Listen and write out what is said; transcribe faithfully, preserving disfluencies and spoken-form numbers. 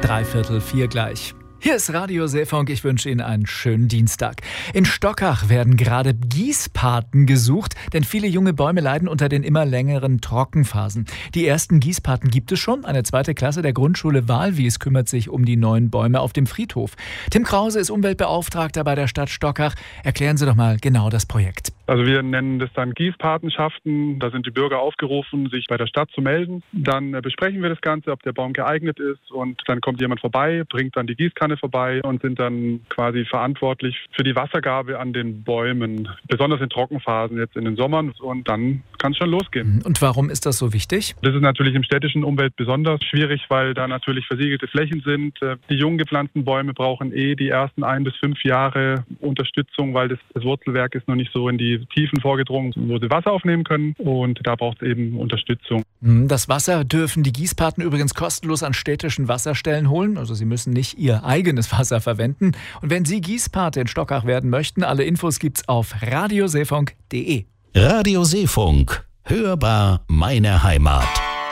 dreiviertel vier gleich. Hier ist Radio Seefunk, ich wünsche Ihnen einen schönen Dienstag. In Stockach werden gerade Gießpaten gesucht, denn viele junge Bäume leiden unter den immer längeren Trockenphasen. Die ersten Gießpaten gibt es schon. Eine zweite Klasse der Grundschule Walwies kümmert sich um die neuen Bäume auf dem Friedhof. Tim Krause ist Umweltbeauftragter bei der Stadt Stockach. Erklären Sie doch mal genau das Projekt. Also wir nennen das dann Gießpatenschaften. Da sind die Bürger aufgerufen, sich bei der Stadt zu melden. Dann besprechen wir das Ganze, ob der Baum geeignet ist. Und dann kommt jemand vorbei, bringt dann die Gießkanne vorbei und sind dann quasi verantwortlich für die Wassergabe an den Bäumen. Besonders in Trockenphasen, jetzt in den Sommern. Und dann kann es schon losgehen. Und warum ist das so wichtig? Das ist natürlich im städtischen Umfeld besonders schwierig, weil da natürlich versiegelte Flächen sind. Die jung gepflanzten Bäume brauchen eh die ersten ein bis fünf Jahre Unterstützung, weil das, das Wurzelwerk ist noch nicht so in die Tiefen vorgedrungen, wo sie Wasser aufnehmen können. Und da braucht es eben Unterstützung. Das Wasser dürfen die Gießpaten übrigens kostenlos an städtischen Wasserstellen holen. Also sie müssen nicht ihr eigenes Wasser verwenden. Und wenn Sie Gießpate in Stockach werden möchten, alle Infos gibt's auf radioseefunk punkt de. Radio Seefunk. Hörbar meine Heimat.